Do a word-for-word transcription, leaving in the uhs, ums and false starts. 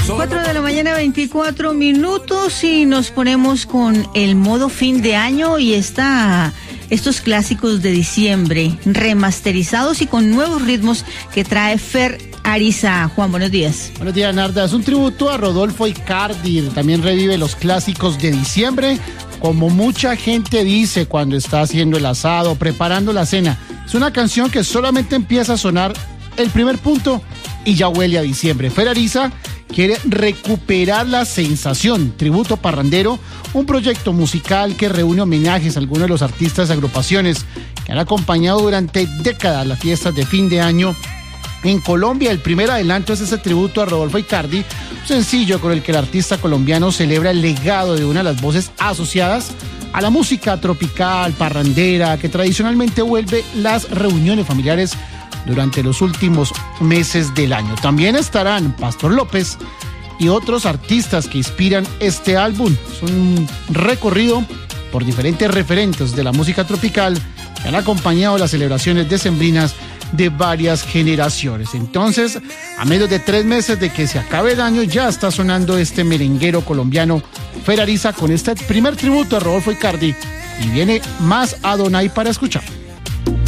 cuatro de la mañana, veinticuatro minutos, y nos ponemos con el modo fin de año y está estos clásicos de diciembre remasterizados y con nuevos ritmos que trae Fer Ariza. Juan, buenos días. Buenos días, Narda. Es un tributo a Rodolfo Icardi. También revive los clásicos de diciembre, como mucha gente dice cuando está haciendo el asado, preparando la cena. Es una canción que solamente empieza a sonar el primer punto y ya huele a diciembre. Fer Ariza quiere recuperar la sensación, tributo parrandero, un proyecto musical que reúne homenajes a algunos de los artistas y agrupaciones que han acompañado durante décadas las fiestas de fin de año en Colombia. El primer adelanto es ese tributo a Rodolfo Icardi, un sencillo con el que el artista colombiano celebra el legado de una de las voces asociadas a la música tropical, parrandera, que tradicionalmente vuelve las reuniones familiares durante los últimos meses del año. También estarán Pastor López y otros artistas que inspiran este álbum. Es un recorrido por diferentes referentes de la música tropical que han acompañado las celebraciones decembrinas de varias generaciones. Entonces, a menos de tres meses de que se acabe el año, ya está sonando este merenguero colombiano Fer Ariza con este primer tributo a Rodolfo Icardi, y viene más Adonai para escuchar.